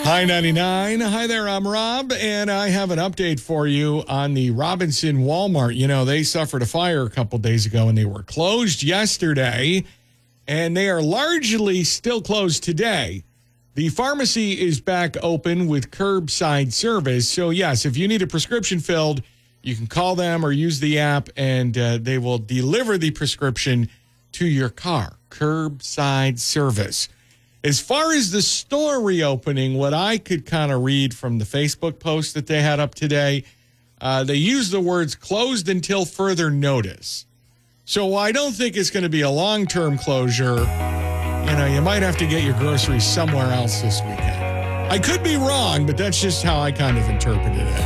Hi, 99. Hi there, I'm Rob, and I have an update for you on the Robinson Walmart. You know, they suffered a fire a couple days ago, and they were closed yesterday, and they are largely still closed today. The pharmacy is back open with curbside service. So, yes, if you need a prescription filled, you can call them or use the app, and they will deliver the prescription to your car. Curbside service. As far as the store reopening, what I could kind of read from the Facebook post that they had up today, they use the words closed until further notice. So I don't think it's going to be a long-term closure. You know, you might have to get your groceries somewhere else this weekend. I could be wrong, but that's just how I kind of interpreted it.